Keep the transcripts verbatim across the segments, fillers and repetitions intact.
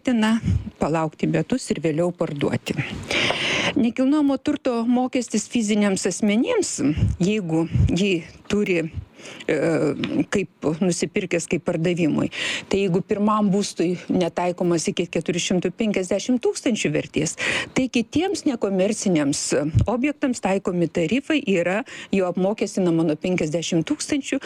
tikėtina palaukti metus ir vėliau parduoti. Nekilnojamo turto mokestis fiziniams asmenims, jeigu jį turi kaip nusipirkęs kaip pardavimui. Tai jeigu pirmam būstui netaikomas iki keturi šimtai penkiasdešimt tūkstančių vertės, tai kitiems nekomerciniams objektams taikomi tarifai yra jau apmokestinama nuo penkiasdešimt tūkstančių,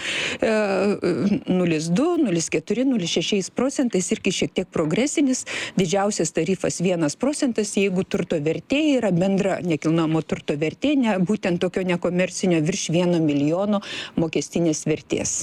nulis du, nulis keturi, nulis šeši procentais irgi šiek tiek progresinis, didžiausias tarifas vienas procentas, jeigu turto vertė yra bendra nekilnojamo turto vertė, ne, būtent tokio nekomercinio virš vieno milijono mokestinės vertės.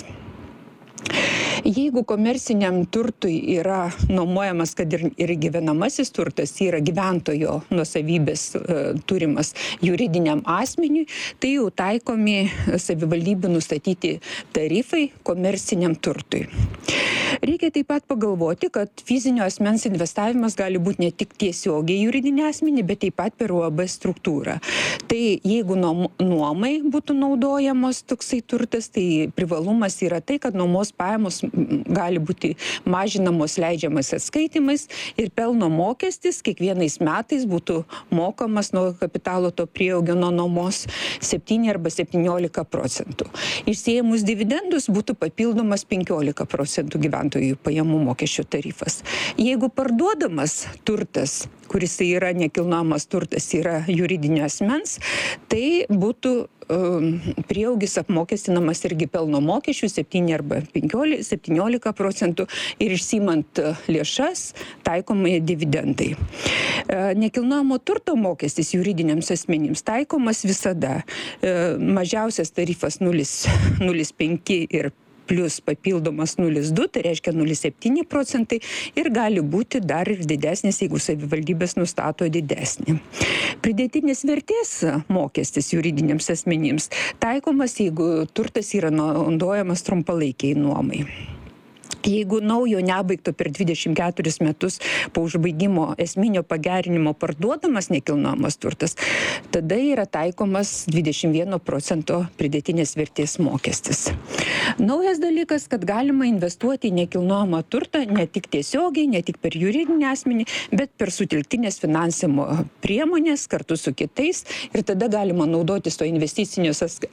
Jeigu komerciniam turtui yra nuomojamas, kad ir, ir gyvenamasis turtas yra gyventojo nuosavybės e, turimas juridiniam asmeniui, tai jau taikomi savivaldybių nustatyti tarifai komerciniam turtui. Reikia taip pat pagalvoti, kad fizinio asmens investavimas gali būti ne tik tiesiogiai juridinį asmenį, bet taip pat per U A B struktūrą. Tai jeigu nuomai būtų naudojamos toksai turtas, tai privalumas yra tai, kad nuomos pajamos gali būti mažinamos leidžiamas atskaitimais ir pelno mokestis kiekvienais metais būtų mokamas nuo kapitalo to prieaugio nuo nuomos septyni arba septyniolika procentų. Išsiėmus dividendus būtų papildomas penkiolika procentų gyventojų pajamų mokesčio tarifas. Jeigu parduodamas turtas, kuris yra nekilnojamas turtas, yra juridinio asmens, tai būtų um, prieaugis apmokestinamas irgi pelno mokesčių septyni arba penkiolika, septyniolika procentų ir išsimant lėšas taikomai dividendai. Nekilnojamo turto mokestis juridiniams asmenims taikomas visada. Mažiausias tarifas nulis nulis penki ir plus papildomas nulis du, tai reiškia nulis septyni procentai ir gali būti dar ir didesnis, jeigu savivaldybės nustato didesnį. Pridėtinės vertės mokestis juridiniams asmenims taikomas, jeigu turtas yra naudojamas trumpalaikiai nuomai. Jeigu naujo nebaigto per dvidešimt keturis metus po užbaigimo esminio pagerinimo parduodamas nekilnojamas turtas, tada yra taikomas dvidešimt vieno procento pridėtinės vertės mokestis. Naujas dalykas, kad galima investuoti į nekilnojamą turtą ne tik tiesiogiai, ne tik per juridinį asmenį, bet per sutelktinės finansavimo priemonės kartu su kitais ir tada galima naudotis to investicinio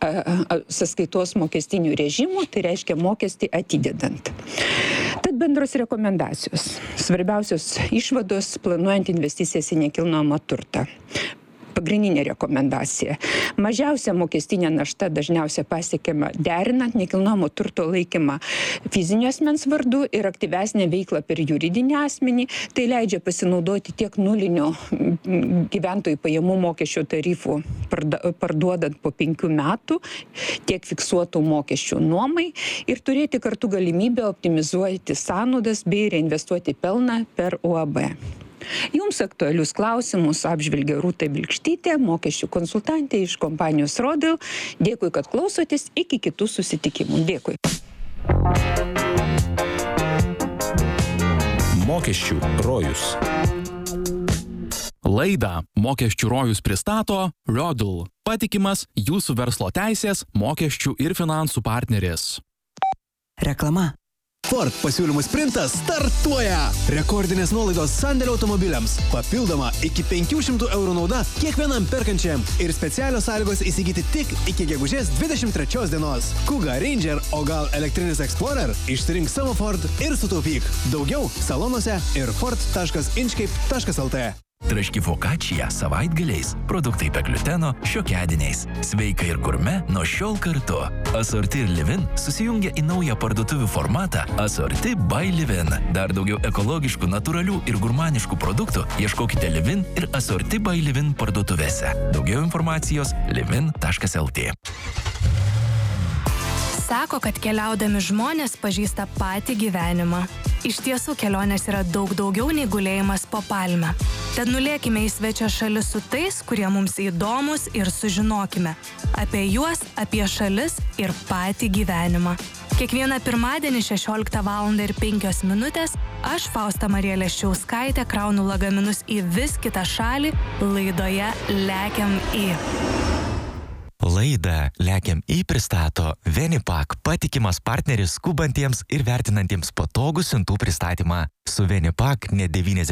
sąskaitos mokestinių režimų, tai reiškia mokestį atidedant. Tad bendros rekomendacijos. Svarbiausios išvados planuojant investicijas į nekilnojamą turtą. Pagrindinė rekomendacija. Mažiausia mokestinė našta dažniausiai pasiekiama derinant nekilnojamo turto laikymą fizinio asmens vardu ir aktyvesnę veiklą per juridinį asmenį. Tai leidžia pasinaudoti tiek nulinio gyventojų pajamų mokesčio tarifų parduodant po penkių metų, tiek fiksuotų mokesčių nuomai ir turėti kartu galimybę optimizuoti sąnaudas bei reinvestuoti pelną per U A B. Jums aktualius klausimus apžvelgia Rūta Bilkštytė, mokesčių konsultantė iš kompanijos Rodel. Dėkui, kad klausotės, iki kitų susitikimų. Dėkui. Mokesčių rojus. Laidą Mokesčių rojus pristato Rodel, patikimas jūsų verslo teisės, mokesčių ir finansų partneris. Reklama. Ford pasiūlymų sprintas startuoja! Rekordinės nuolaidos sandėlio automobiliams. Papildoma iki penkių šimtų eurų nauda kiekvienam perkančiam. Ir specialios sąlygos įsigyti tik iki gegužės dvidešimt trečios dienos. Kuga, Ranger, o gal elektrinis Explorer? Išsirink savo Ford ir sutaupyk. Daugiau salonuose ir ford taškas inchcape taškas lt. Traški fokačija savaitgaliais, produktai be gliuteno šiokiadieniais. Sveika ir gurme nuo šiol kartu. Asorti ir Livin susijungia į naują parduotuvių formatą Asorti by Livin. Dar daugiau ekologiškų, natūralių ir gurmaniškų produktų ieškokite Livin ir Asorti by Livin parduotuvėse. Daugiau informacijos livin taškas lt. Sako, kad keliaudami žmonės pažįsta patį gyvenimą. Iš tiesų, kelionės yra daug daugiau nei gulėjimas po palme. Tad nulėkime į svečią šalis su tais, kurie mums įdomus ir sužinokime apie juos, apie šalis ir patį gyvenimą. Kiekvieną pirmadienį šešioliktą valandą ir penkios minutės aš, Fausta Marija Leščiauskaitė, kraunu lagaminus į vis kitą šalį laidoje Lekiam į. Laidą Lekiam į pristato Venipak, patikimas partneris skubantiems ir vertinantiems patogų siuntų pristatymą. Su Venipak net devyniasdešimt